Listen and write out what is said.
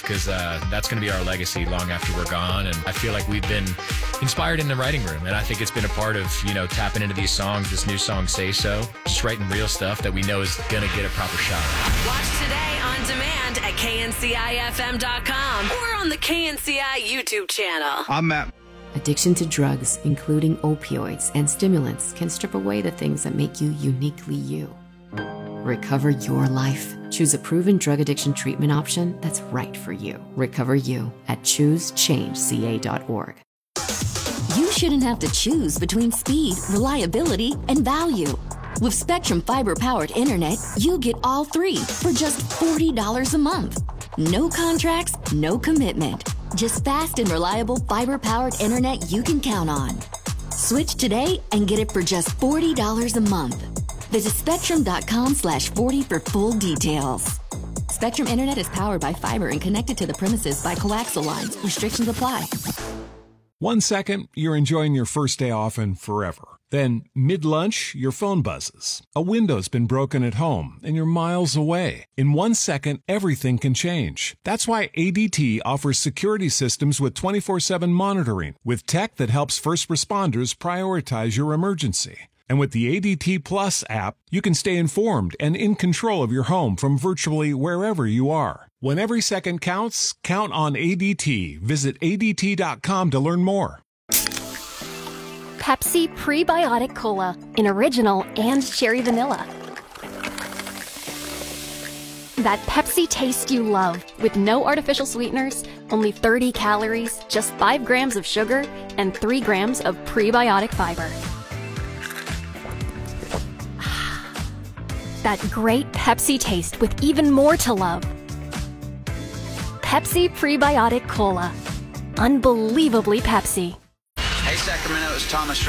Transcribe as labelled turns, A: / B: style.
A: because that's going to be our legacy long after we're gone. And I feel like we've been inspired in the writing room, and I think it's been a part of, tapping into these songs, this new song, Say So, just writing real stuff that we know is going to get a proper shot.
B: Watch today on demand at kncifm.com or on the KNCI YouTube channel.
C: I'm Matt.
D: Addiction to drugs, including opioids and stimulants, can strip away the things that make you uniquely you. Recover your life. Choose a proven drug addiction treatment option that's right for you. Recover You at choosechangeca.org.
E: You shouldn't have to choose between speed, reliability, and value. With Spectrum Fiber-powered internet, you get all three for just $40 a month. No contracts, no commitment. Just fast and reliable fiber-powered internet you can count on. Switch today and get it for just $40 a month. Visit spectrum.com/40 for full details. Spectrum Internet is powered by fiber and connected to the premises by coaxial lines. Restrictions apply.
F: 1 second, you're enjoying your first day off and forever. Then, mid-lunch, your phone buzzes. A window's been broken at home, and you're miles away. In 1 second, everything can change. That's why ADT offers security systems with 24/7 monitoring, with tech that helps first responders prioritize your emergency. And with the ADT Plus app, you can stay informed and in control of your home from virtually wherever you are. When every second counts, count on ADT. Visit ADT.com to learn more.
G: Pepsi Prebiotic Cola in original and cherry vanilla. That Pepsi taste you love with no artificial sweeteners, only 30 calories, just 5 grams of sugar, and 3 grams of prebiotic fiber. That great Pepsi taste with even more to love. Pepsi Prebiotic Cola. Unbelievably Pepsi.
C: Hey, Sacramento, it's Thomas